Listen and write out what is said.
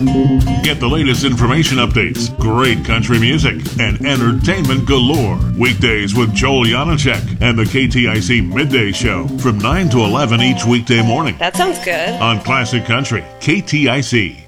Get the latest information updates, great country music, and entertainment galore. Weekdays with Joel Janacek and the KTIC Midday Show from 9 to 11 each weekday morning. That sounds good. On Classic Country, KTIC.